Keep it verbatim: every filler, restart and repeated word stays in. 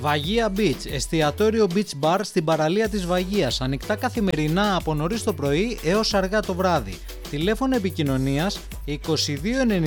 Βαγία Beach, εστιατόριο beach bar στην παραλία της Βαγίας, ανοιχτά καθημερινά από νωρίς το πρωί έως αργά το βράδυ. Τηλέφωνο επικοινωνίας είκοσι δύο ενενήντα